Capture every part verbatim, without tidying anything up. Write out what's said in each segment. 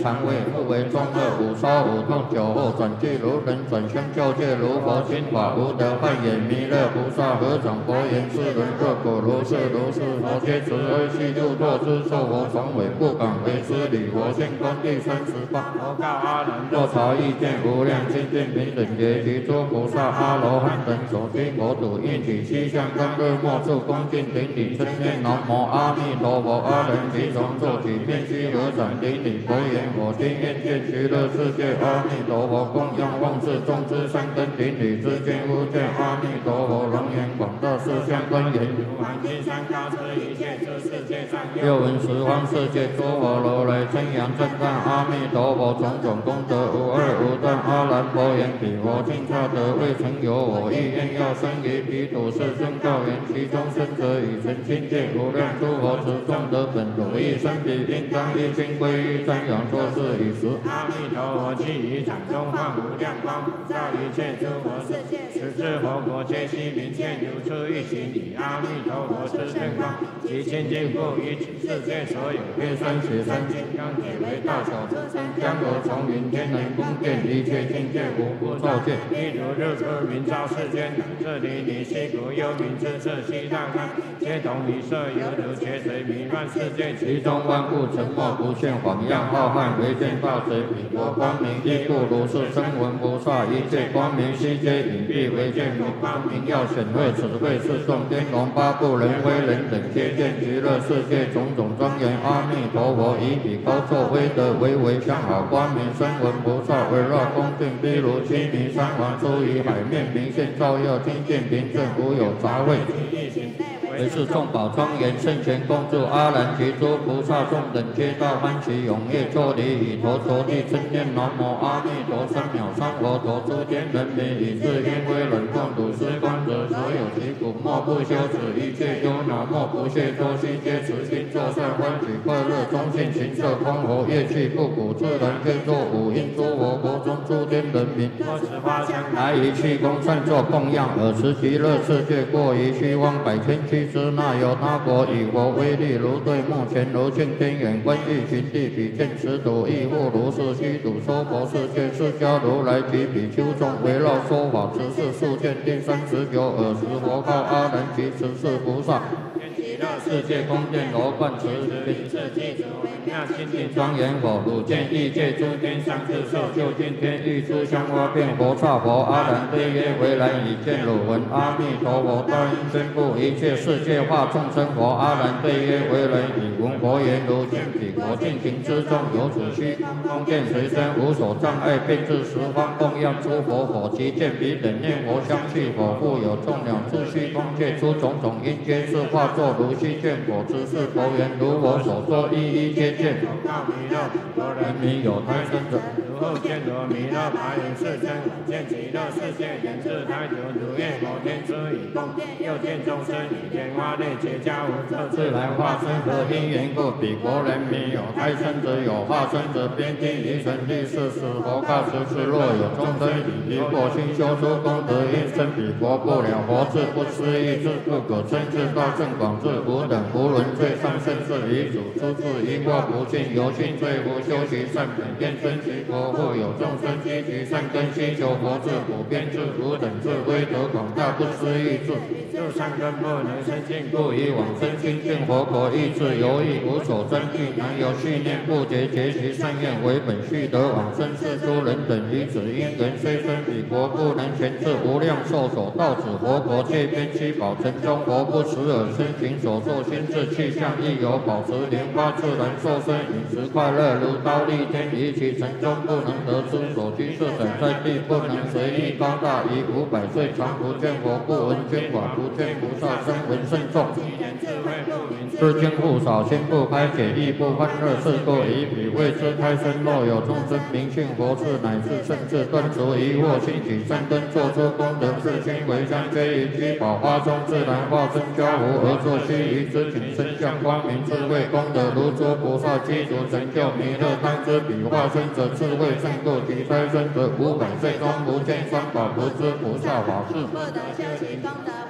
肠胃，腹为中热，五烧五痛，酒后转气如人，转生就戒如佛，心法无得幻也。弥勒菩萨合掌佛言：世人各果如是如是，佛皆慈悲悉度脱之，受佛传委不敢为师礼。佛现观第三十八，佛告阿难：若朝意见无量清净平等觉，其诸菩萨阿罗汉等所居国土，应起七相当日末处恭敬顶礼，称念南无阿弥陀佛。阿人即从坐起，便须合掌顶礼，佛言：我今愿见极乐世界阿弥陀佛，供养奉事众之三根顶礼之间，忽见阿弥陀佛龙颜广大，四相庄严，如满金山高出一切诸世界上，又闻十方世界诸佛如来称扬赞叹阿弥陀佛，种种功德无二无断。阿难佛言：彼佛尽差得未曾有我意愿要生于彼土世尊告言：其中生者以成清净无量诸佛持众德本如意生彼，应当一心归依瞻仰说是以时。阿弥陀佛既于场中放无量光，普照一切诸佛世界，十智佛国皆悉明现，如出一行以阿弥陀佛之圣光，其清净故于此世界所有月山雪山金刚铁为大小之身，江河重云天人宫殿，一切境界无不照见。譬如日出明照世间，乃至离离西谷幽冥之色西大干，皆同一色，犹如劫水弥漫世界，其中万物沉默不现，晃漾浩瀚，唯见大水。彼佛光明亦复如是，声闻菩萨一切光明悉皆隐蔽，唯见如光明耀显赫。此谓是众天龙八部人非人等，皆见极乐世界种种庄严。阿弥陀佛以彼高作威德，唯唯相好光明声闻菩萨围绕恭敬，譬如须弥山王出于海面，明现照耀，清净平正，无有杂秽。为是众宝庄严，圣贤共住。阿难及诸菩萨众等，皆到欢喜踊跃，作礼以头着地，称念南无阿弥陀三藐三佛陀。诸天人民以至因为冷痛睹思观者，所有其苦莫不羞耻，一切忧恼莫不懈脱，悉皆持心作善，欢喜快乐，中性行色空活，乐器不鼓，自然皆作五音。诸佛国中诸天人民，多持花香来于气功，善作供养，尔时极乐世界过于虚妄百千俱之那有他国，以佛威力如对目前，如镜天眼，观欲寻地，比见此土，亦复如是。虚土说佛世界，释迦如来及比丘众围绕说法，此事数见第三十九。尔时佛告阿难及十四菩萨：极乐世界宫殿罗贯持平世纪主微妙清净庄严佛，汝见异界诸天上智受，就近天欲出香花变佛刹佛。阿难对曰：唯然已见汝闻阿弥陀佛大应宣布一切世界化众生佛。阿难对曰：唯然已闻佛言，如见彼国尽行之中，有此虚空宫殿随身，无所障碍，遍至十方供养诸佛佛。其见彼等念佛相续佛，复有众鸟自虚空界出种种因，皆是化作如虚见佛之是佛缘，如我所说一一皆见。佛告弥勒：若人民有胎生者，如后见罗弥勒白云世尊，我见极乐世界人自胎久，如愿摩天出以供殿，又见众生以天花内结跏无色自来化身，何因缘故？彼国人民有胎生者，有化身者，边听于神力是使佛告十次：若有众生以离过心修出功德，应生彼国不了佛智，不思议智，不可称智，大圣广智，无等无伦最上甚至遗主，出自一过不尽，由心罪无修习善本，愿生其国，复有众生积集善根，希求佛智，普遍智，无等智，威德广大，不思议智，就善根不能生尽，故以往生清净佛国，意志犹豫，无所争据，难有续念不竭，结其善愿为本，须得往生是诸人等，以此因缘虽生彼国，不能全至无量寿所到此佛国，界边七宝城中，佛不时而身形所作心智气象，亦有保持莲花自然受身，饮食快乐，如刀立天，于其城中不能得出所居设等在地，不能随意高大，以五百岁常不见佛，不闻经法，不见菩萨声闻甚众，知经不少，心不开解，亦不欢乐，是故以彼为之开生。若有众生明信佛智，乃至甚至断除疑惑，兴起善根，作出功德，是心为香，皆于居宝花中自然化身交互，而作须臾之景，身相光明，智慧功德如诸菩萨积足成就弥勒当知彼化身者，智慧胜过其胎生者，五百岁中不见三宝，不知菩萨法事，不得修其功德。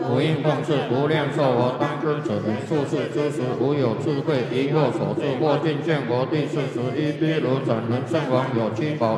无因奉事，无量寿我当知者人，术士之时无有智慧，疑惑所致，或尽见佛第四十一毗卢斩人圣王有七宝。